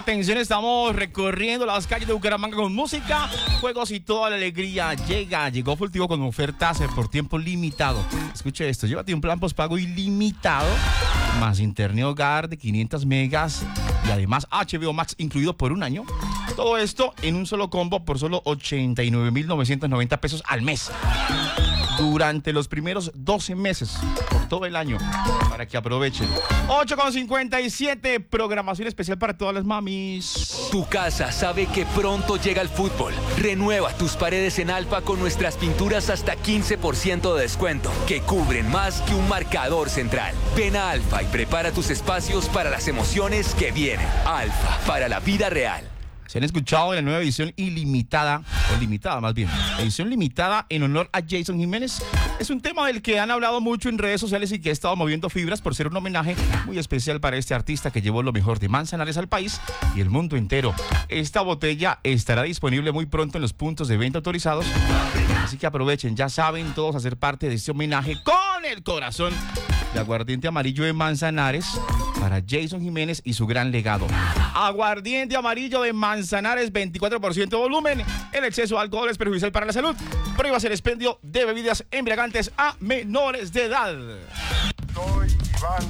Atención, estamos recorriendo las calles de Bucaramanga con música, juegos y toda la alegría. Llegó Fultivo con ofertas por tiempo limitado. Escuche esto, llévate un plan postpago ilimitado, más internet hogar de 500 megas y además HBO Max incluido por un año. Todo esto en un solo combo por solo 89.990 pesos al mes. Durante los primeros 12 meses, por todo el año, para que aprovechen. 8:57, programación especial para todas las mamis. Tu casa sabe que pronto llega el fútbol. Renueva tus paredes en Alfa con nuestras pinturas hasta 15% de descuento, que cubren más que un marcador central. Ven a Alfa y prepara tus espacios para las emociones que vienen. Alfa, para la vida real. Se han escuchado en la nueva edición ilimitada, o limitada más bien, edición limitada en honor a Jason Jiménez. Es un tema del que han hablado mucho en redes sociales y que ha estado moviendo fibras por ser un homenaje muy especial para este artista que llevó lo mejor de Manzanares al país y el mundo entero. Esta botella estará disponible muy pronto en los puntos de venta autorizados, así que aprovechen, ya saben todos hacer parte de este homenaje con el corazón de aguardiente amarillo de Manzanares para Jason Jiménez y su gran legado. Aguardiente amarillo de Manzanares, 24% de volumen. El exceso de alcohol es perjudicial para la salud. Prohíbas el expendio de bebidas embriagantes a menores de edad. Soy Iván